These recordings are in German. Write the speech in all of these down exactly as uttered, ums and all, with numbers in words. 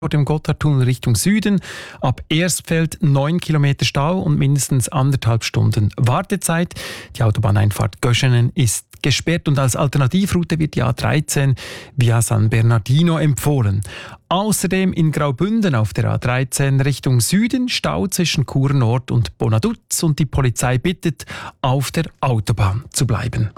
Im Gotthardtunnel Richtung Süden. Ab Erstfeld neun Kilometer Stau und mindestens anderthalb Stunden Wartezeit. Die Autobahneinfahrt Göschenen ist gesperrt und als Alternativroute wird die A dreizehn via San Bernardino empfohlen. Außerdem in Graubünden auf der A dreizehn Richtung Süden Stau zwischen Chur Nord und Bonaduz und die Polizei bittet, auf der Autobahn zu bleiben.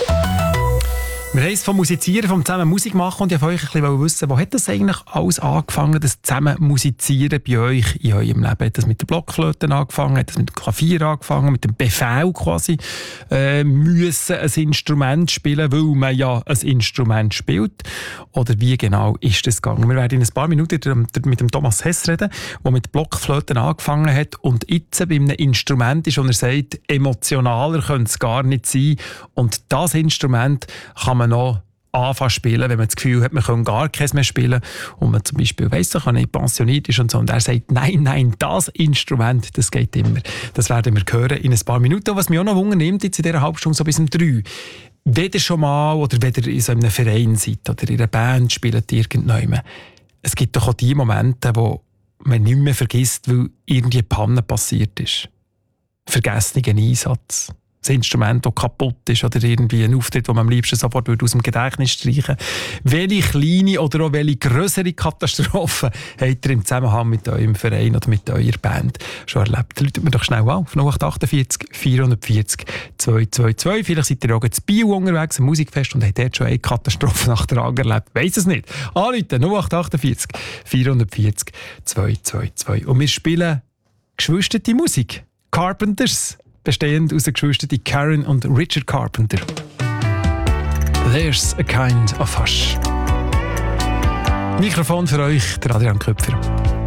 Wir haben es vom Musizieren, vom zusammen Musik machen und ich wollte euch ein bisschen wissen, wo hat das eigentlich alles angefangen, das zusammen Musizieren bei euch in eurem Leben? Hat das mit der Blockflöte angefangen, hat das mit dem Klavier angefangen, mit dem Befehl quasi, äh, müssen ein Instrument spielen, weil man ja ein Instrument spielt? Oder wie genau ist das gegangen? Wir werden in ein paar Minuten mit dem Thomas Hess reden, der mit Blockflöten angefangen hat und jetzt bei einem Instrument ist, und er sagt, emotionaler könnte es gar nicht sein. Und das Instrument kann man noch anfangen spielen, wenn man das Gefühl hat, man kann gar keins mehr spielen und man zum Beispiel weiss, dass man nicht pensioniert ist und so. Und er sagt, nein, nein, das Instrument, das geht immer. Das werden wir hören in ein paar Minuten. Was mich auch noch wundernimmt, jetzt in dieser Halbstunde so bis um drei. Wenn ihr schon mal oder wenn ihr in so einem Verein seid oder in einer Band spielt irgendjemand, es gibt doch auch die Momente, wo man nicht mehr vergisst, weil irgendwie eine Panne passiert ist. Vergessener Einsatz. Das Instrument, das kaputt ist oder irgendwie ein Auftritt, den man am liebsten sofort aus dem Gedächtnis streichen würde. Welche kleine oder auch welche grössere Katastrophe habt ihr im Zusammenhang mit eurem Verein oder mit eurer Band schon erlebt? Läutet mir doch schnell an auf null acht achtundvierzig vierhundertvierzig zweihundertzweiundzwanzig. Vielleicht seid ihr auch in Bio unterwegs, ein Musikfest, und habt dort schon eine Katastrophe nach der anderen erlebt. Weiss es nicht. Anrufen null acht achtundvierzig vierhundertvierzig zweihundertzweiundzwanzig. Und wir spielen geschwisterte Musik. Carpenters. Bestehend aus den Geschwistern Karen und Richard Carpenter. There's a kind of hush. Mikrofon für euch, der Adrian Köpfer.